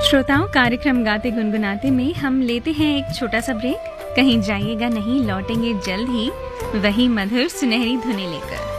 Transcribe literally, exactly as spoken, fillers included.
श्रोताओं, कार्यक्रम गाते गुनगुनाते में हम लेते हैं एक छोटा सा ब्रेक। कहीं जाइएगा नहीं, लौटेंगे जल्द ही वही मधुर सुनहरी धुनें लेकर।